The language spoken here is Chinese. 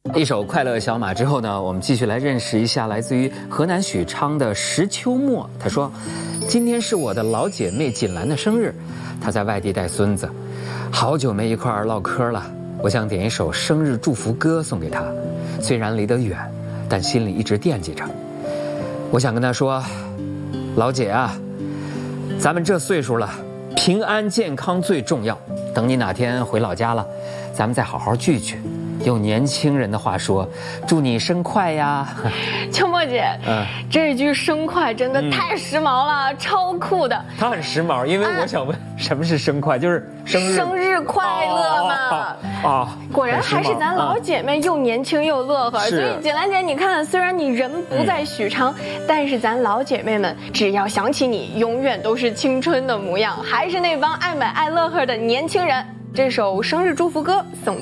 一首《快乐小马》之后呢，我们继续来认识一下来自于河南许昌的石秋墨。他说：“今天是我的老姐妹锦兰的生日，她在外地带孙子，好久没一块儿唠嗑了。我想点一首生日祝福歌送给她，虽然离得远，但心里一直惦记着。我想跟她说，老姐啊，咱们这岁数了，平安健康最重要。等你哪天回老家了，咱们再好好聚聚。用年轻人的话说，祝你生快呀！” 秋墨姐，这句生快真的太时髦了，超酷的。 它很时髦，因为我想问，什么是生快？就是生日快乐嘛！果然还是咱老姐妹又年轻又乐呵。所以锦兰姐，你看，虽然你人不在许昌，但是咱老姐妹们只要想起你，永远都是青春的模样，还是那帮爱美爱乐呵的年轻人。这首生日祝福歌送